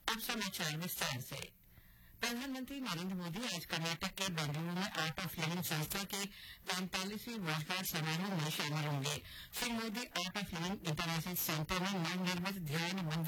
अब समाचार विस्तार से। प्रधानमंत्री नरेंद्र मोदी आज कर्नाटक के बेंगलुरु में आर्ट ऑफ लिविंग संस्था के 45वीं वर्षगांठ समारोह में शामिल होंगे। Shri Modi art of living international centre में नवनिर्मित ध्यान